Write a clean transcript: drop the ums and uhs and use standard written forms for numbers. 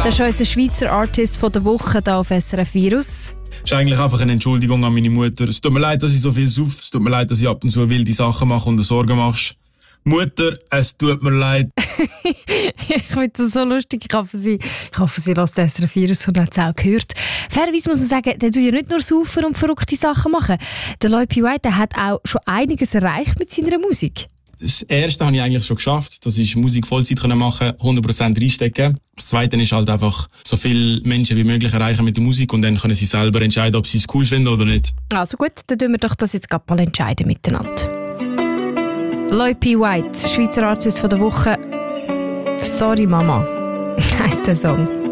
Das ist unser Schweizer Artist von der Woche hier auf SRF Virus. Es ist eigentlich einfach eine Entschuldigung an meine Mutter. Es tut mir leid, dass ich so viel sauf. Es tut mir leid, dass ich ab und zu wilde Sachen mache und dir Sorgen machst. Mutter, es tut mir leid. Ich finde das so lustig. Ich hoffe, sie lässt das SRF Virus und hat es auch gehört. Fairerweise muss man sagen, der tut ja nicht nur saufen und verrückte Sachen machen. Der Lloyd P. White, der hat auch schon einiges erreicht mit seiner Musik. Das erste habe ich eigentlich schon geschafft. Das ist Musik Vollzeit machen, 100% reinstecken. Das zweite ist halt einfach so viele Menschen wie möglich erreichen mit der Musik und dann können sie selber entscheiden, ob sie es cool finden oder nicht. Also gut, dann tun wir doch das jetzt gerade mal entscheiden miteinander. Lloyd P. White, Schweizer Artist von der Woche. Sorry Mama, heisst der Song.